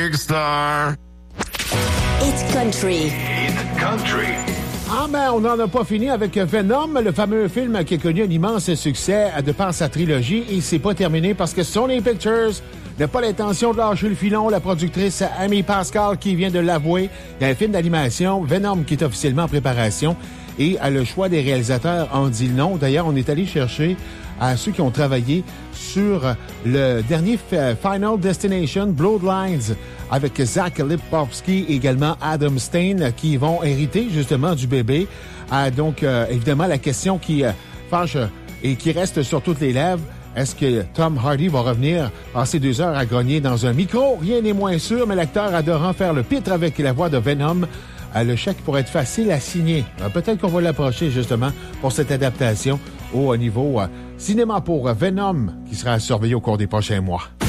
Big Star. It's country. It's country. Ah ben, on n'en a pas fini avec Venom, le fameux film qui a connu un immense succès de par sa trilogie. Et c'est pas terminé parce que Sony Pictures n'a pas l'intention de lâcher le filon. La productrice Amy Pascal qui vient de l'avouer. Il y a un film d'animation, Venom, qui est officiellement en préparation. Et le choix des réalisateurs en dit le non. D'ailleurs, on est allé chercher à ceux qui ont travaillé sur le dernier Final Destination, Bloodlines, avec Zach Lipovsky et également Adam Stein, qui vont hériter justement du bébé. Donc, évidemment, la question qui fâche et qui reste sur toutes les lèvres, est-ce que Tom Hardy va revenir passer 2 heures à grogner dans un micro? Rien n'est moins sûr, mais l'acteur adorant faire le pitre avec la voix de Venom, le chèque pourrait être facile à signer. Peut-être qu'on va l'approcher justement pour cette adaptation au niveau cinéma pour Venom qui sera surveillé au cours des prochains mois.